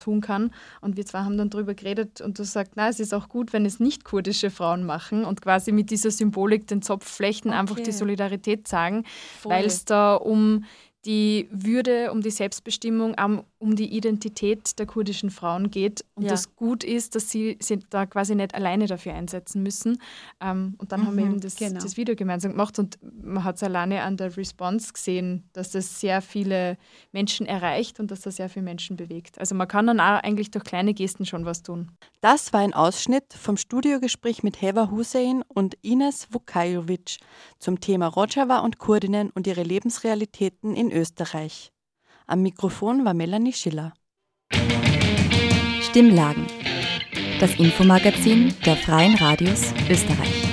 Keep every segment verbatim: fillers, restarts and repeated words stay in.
tun kann. Und wir zwei haben dann darüber geredet und du sagst, na, es ist auch gut, wenn es nicht kurdische Frauen machen und quasi mit dieser Symbolik den Zopf flechten, okay. einfach die Solidarität zeigen, weil es da um die Würde, um die Selbstbestimmung, um die Identität der kurdischen Frauen geht und ja. das gut ist, dass sie sich da quasi nicht alleine dafür einsetzen müssen. Und dann mhm, haben wir eben das, genau. das Video gemeinsam gemacht und man hat es alleine an der Response gesehen, dass das sehr viele Menschen erreicht und dass das sehr viele Menschen bewegt. Also man kann dann auch eigentlich durch kleine Gesten schon was tun. Das war ein Ausschnitt vom Studiogespräch mit Heva Hussein und Ines Vukajovic zum Thema Rojava und Kurdinnen und ihre Lebensrealitäten in Österreich. Am Mikrofon war Melanie Schiller. Stimmlagen. Das Infomagazin der Freien Radios Österreich.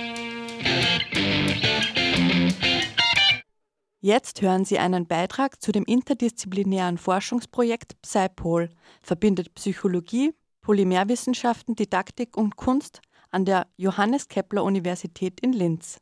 Jetzt hören Sie einen Beitrag zu dem interdisziplinären Forschungsprojekt PsyPol, verbindet Psychologie, Polymerwissenschaften, Didaktik und Kunst an der Johannes Kepler Universität in Linz.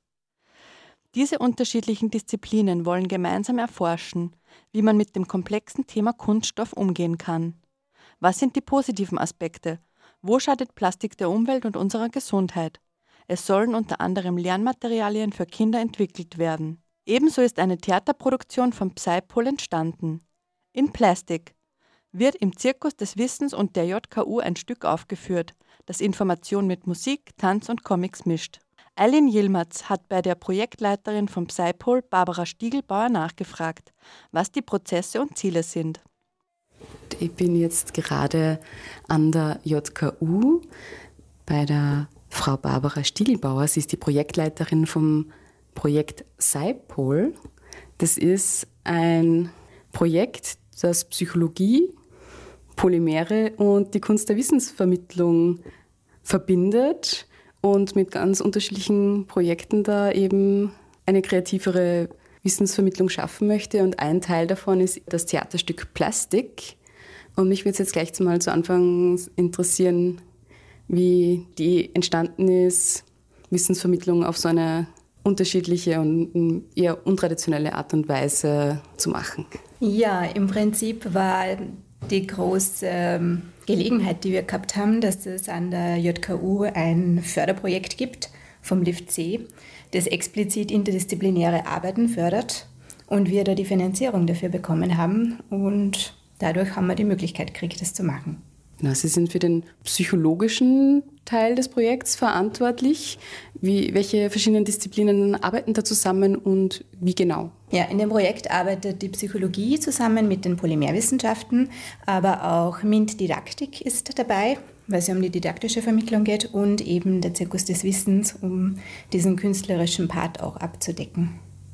Diese unterschiedlichen Disziplinen wollen gemeinsam erforschen, wie man mit dem komplexen Thema Kunststoff umgehen kann. Was sind die positiven Aspekte? Wo schadet Plastik der Umwelt und unserer Gesundheit? Es sollen unter anderem Lernmaterialien für Kinder entwickelt werden. Ebenso ist eine Theaterproduktion von PsyPol entstanden. In Plastic wird im Zirkus des Wissens und der J K U ein Stück aufgeführt, das Information mit Musik, Tanz und Comics mischt. Eileen Yilmaz hat bei der Projektleiterin von PsyPol, Barbara Stiegelbauer, nachgefragt, was die Prozesse und Ziele sind. Ich bin jetzt gerade an der J K U bei der Frau Barbara Stiegelbauer. Sie ist die Projektleiterin vom Projekt PsyPol. Das ist ein Projekt, das Psychologie, Polymere und die Kunst der Wissensvermittlung verbindet und mit ganz unterschiedlichen Projekten da eben eine kreativere Wissensvermittlung schaffen möchte. Und ein Teil davon ist das Theaterstück Plastik. Und mich würde es jetzt gleich mal zu Anfang interessieren, wie die entstanden ist, Wissensvermittlung auf so eine unterschiedliche und eher untraditionelle Art und Weise zu machen. Ja, im Prinzip war die große Gelegenheit, die wir gehabt haben, dass es an der J K U ein Förderprojekt gibt vom L I F C, das explizit interdisziplinäre Arbeiten fördert und wir da die Finanzierung dafür bekommen haben und dadurch haben wir die Möglichkeit gekriegt, das zu machen. Na, Sie sind für den psychologischen Teil des Projekts verantwortlich. Wie, welche verschiedenen Disziplinen arbeiten da zusammen und wie genau? Ja, in dem Projekt arbeitet die Psychologie zusammen mit den Polymerwissenschaften, aber auch MINT-Didaktik ist dabei, weil es um die didaktische Vermittlung geht und eben der Zirkus des Wissens, um diesen künstlerischen Part auch abzudecken.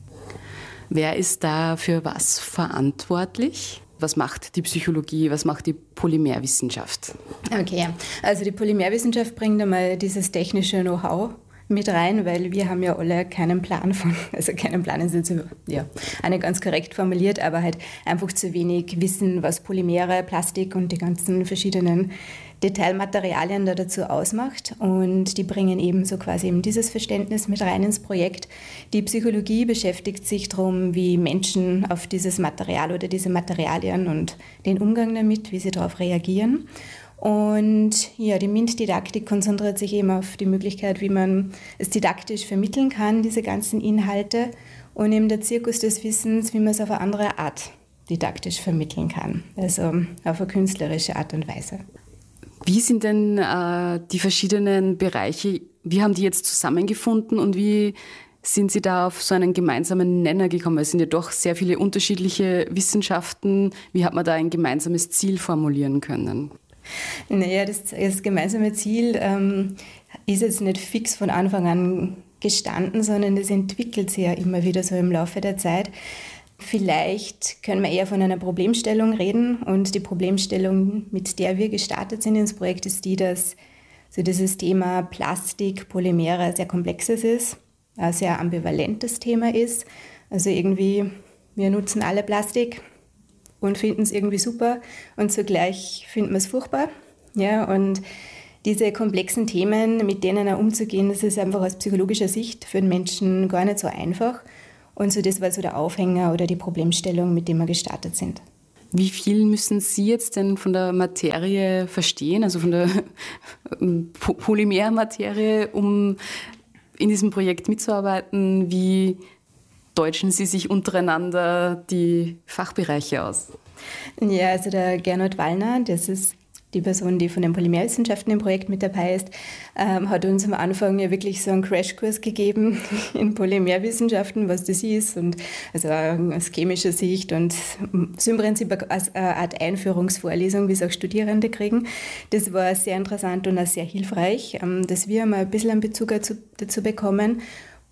Wer ist da für was verantwortlich? Was macht die Psychologie, was macht die Polymerwissenschaft? Okay, also die Polymerwissenschaft bringt einmal dieses technische Know-how mit rein, weil wir haben ja alle keinen Plan von, also keinen Plan ist jetzt ja, auch nicht ganz korrekt formuliert, aber halt einfach zu wenig wissen, was Polymere, Plastik und die ganzen verschiedenen Detailmaterialien da dazu ausmacht und die bringen eben so quasi eben dieses Verständnis mit rein ins Projekt. Die Psychologie beschäftigt sich darum, wie Menschen auf dieses Material oder diese Materialien und den Umgang damit, wie sie darauf reagieren. Und ja, die MINT-Didaktik konzentriert sich eben auf die Möglichkeit, wie man es didaktisch vermitteln kann, diese ganzen Inhalte. Und eben der Zirkus des Wissens, wie man es auf eine andere Art didaktisch vermitteln kann, also auf eine künstlerische Art und Weise. Wie sind denn äh, die verschiedenen Bereiche, wie haben die jetzt zusammengefunden und wie sind Sie da auf so einen gemeinsamen Nenner gekommen? Es sind ja doch sehr viele unterschiedliche Wissenschaften. Wie hat man da ein gemeinsames Ziel formulieren können? Naja, das, das gemeinsame Ziel ähm, ist jetzt nicht fix von Anfang an gestanden, sondern das entwickelt sich ja immer wieder so im Laufe der Zeit. Vielleicht können wir eher von einer Problemstellung reden und die Problemstellung, mit der wir gestartet sind ins Projekt, ist die, dass so dieses Thema Plastik, Polymere ein sehr komplexes ist, ein sehr ambivalentes Thema ist. Also irgendwie, wir nutzen alle Plastik und finden es irgendwie super und zugleich finden wir es furchtbar. Ja, und diese komplexen Themen, mit denen auch umzugehen, das ist einfach aus psychologischer Sicht für den Menschen gar nicht so einfach. Und so das war so der Aufhänger oder die Problemstellung, mit dem wir gestartet sind. Wie viel müssen Sie jetzt denn von der Materie verstehen, also von der Polymermaterie, um in diesem Projekt mitzuarbeiten? Wie deutschen Sie sich untereinander die Fachbereiche aus? Ja, also der Gernot Wallner, das ist die Person, die von den Polymerwissenschaften im Projekt mit dabei ist, ähm, hat uns am Anfang ja wirklich so einen Crashkurs gegeben in Polymerwissenschaften, was das ist, und also aus chemischer Sicht, und so im Prinzip als eine Art Einführungsvorlesung, wie es auch Studierende kriegen. Das war sehr interessant und auch sehr hilfreich, ähm, dass wir mal ein bisschen einen Bezug dazu, dazu bekommen.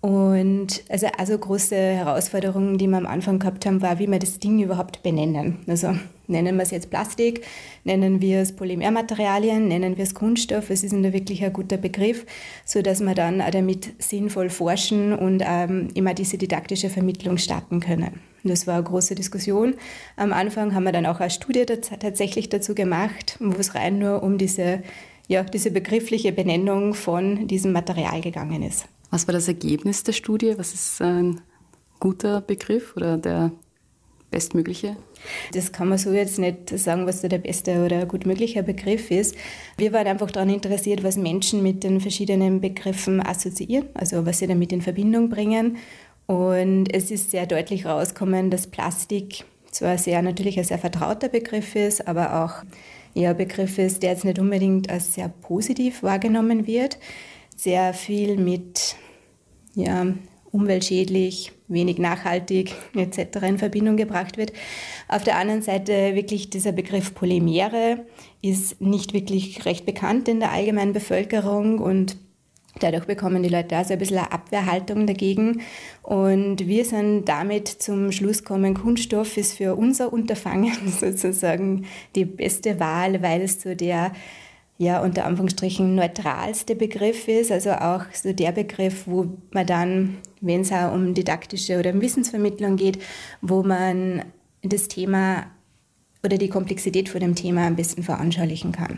Und also, also große Herausforderungen, die wir am Anfang gehabt haben, war, wie wir das Ding überhaupt benennen. Also nennen wir es jetzt Plastik, nennen wir es Polymermaterialien, nennen wir es Kunststoff. Es ist da wirklich ein guter Begriff, sodass wir dann auch damit sinnvoll forschen und ähm, immer diese didaktische Vermittlung starten können. Das war eine große Diskussion. Am Anfang haben wir dann auch eine Studie tatsächlich dazu gemacht, wo es rein nur um diese, ja, diese begriffliche Benennung von diesem Material gegangen ist. Was war das Ergebnis der Studie? Was ist ein guter Begriff oder der bestmögliche? Das kann man so jetzt nicht sagen, was da der beste oder gut mögliche Begriff ist. Wir waren einfach daran interessiert, was Menschen mit den verschiedenen Begriffen assoziieren, also was sie damit in Verbindung bringen. Und es ist sehr deutlich rausgekommen, dass Plastik zwar sehr natürlich ein sehr vertrauter Begriff ist, aber auch eher ein Begriff ist, der jetzt nicht unbedingt als sehr positiv wahrgenommen wird. Sehr viel mit ja, umweltschädlich, wenig nachhaltig et cetera in Verbindung gebracht wird. Auf der anderen Seite wirklich dieser Begriff Polymere ist nicht wirklich recht bekannt in der allgemeinen Bevölkerung, und dadurch bekommen die Leute also ein bisschen eine Abwehrhaltung dagegen. Und wir sind damit zum Schluss gekommen, Kunststoff ist für unser Unterfangen sozusagen die beste Wahl, weil es so der ja, unter Anführungsstrichen neutralste Begriff ist, also auch so der Begriff, wo man dann, wenn es auch um didaktische oder um Wissensvermittlung geht, wo man das Thema oder die Komplexität von dem Thema ein bisschen veranschaulichen kann.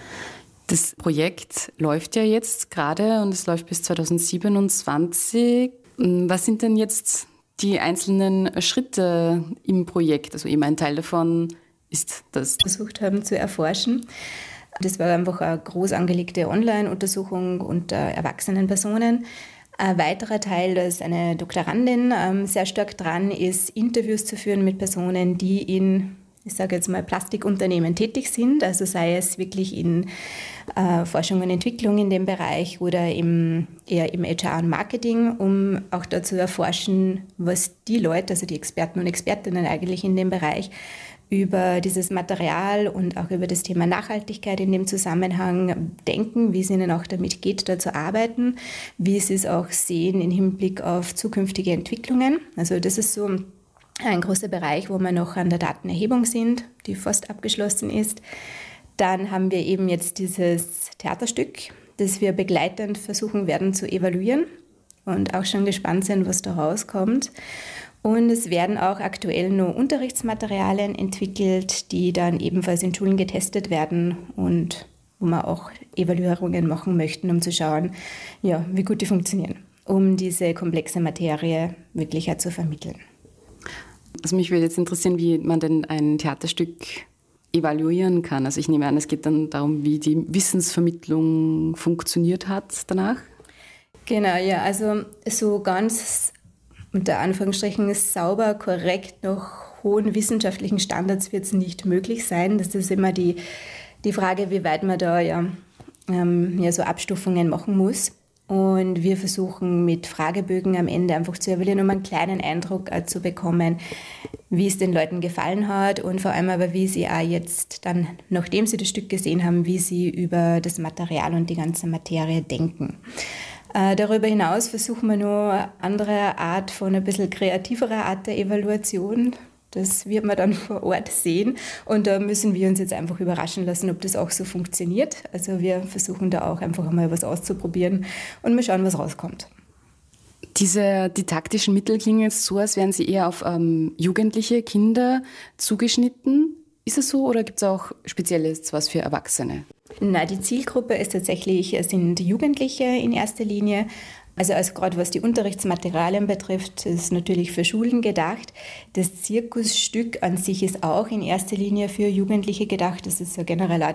Das Projekt läuft ja jetzt gerade und es läuft bis zweitausendsiebenundzwanzig. Was sind denn jetzt die einzelnen Schritte im Projekt? Also eben ein Teil davon ist das. Versucht haben zu erforschen. Das war einfach eine groß angelegte Online-Untersuchung unter erwachsenen Personen. Ein weiterer Teil, da ist eine Doktorandin ähm, sehr stark dran, ist, Interviews zu führen mit Personen, die in, ich sage jetzt mal, Plastikunternehmen tätig sind, also sei es wirklich in äh, Forschung und Entwicklung in dem Bereich oder im, eher im H R und Marketing, um auch dazu erforschen, was die Leute, also die Experten und Expertinnen eigentlich in dem Bereich, über dieses Material und auch über das Thema Nachhaltigkeit in dem Zusammenhang denken, wie es ihnen auch damit geht, da zu arbeiten, wie sie es auch sehen im Hinblick auf zukünftige Entwicklungen. Also das ist so ein großer Bereich, wo wir noch an der Datenerhebung sind, die fast abgeschlossen ist. Dann haben wir eben jetzt dieses Theaterstück, das wir begleitend versuchen werden zu evaluieren und auch schon gespannt sind, was da rauskommt. Und es werden auch aktuell nur Unterrichtsmaterialien entwickelt, die dann ebenfalls in Schulen getestet werden und wo wir auch Evaluierungen machen möchten, um zu schauen, ja, wie gut die funktionieren, um diese komplexe Materie wirklich auch zu vermitteln. Also mich würde jetzt interessieren, wie man denn ein Theaterstück evaluieren kann. Also ich nehme an, es geht dann darum, wie die Wissensvermittlung funktioniert hat danach. Genau, ja, also so ganz unter Anführungsstrichen sauber, korrekt, nach hohen wissenschaftlichen Standards wird es nicht möglich sein. Das ist immer die, die Frage, wie weit man da ja, ähm, ja so Abstufungen machen muss. Und wir versuchen mit Fragebögen am Ende einfach zu evaluieren, um einen kleinen Eindruck äh, zu bekommen, wie es den Leuten gefallen hat und vor allem aber, wie sie auch jetzt dann, nachdem sie das Stück gesehen haben, wie sie über das Material und die ganze Materie denken. Äh, darüber hinaus versuchen wir noch eine andere Art von ein bisschen kreativerer Art der Evaluation. Das wird man dann vor Ort sehen und da müssen wir uns jetzt einfach überraschen lassen, ob das auch so funktioniert. Also wir versuchen da auch einfach mal was auszuprobieren und mal schauen, was rauskommt. Diese didaktischen Mittel klingen jetzt so, als wären sie eher auf ähm, jugendliche Kinder zugeschnitten. Ist es so oder gibt es auch Spezielles was für Erwachsene? Na, die Zielgruppe ist tatsächlich, sind Jugendliche in erster Linie. Also, also gerade was die Unterrichtsmaterialien betrifft, ist natürlich für Schulen gedacht. Das Zirkusstück an sich ist auch in erster Linie für Jugendliche gedacht. Das ist ja generell auch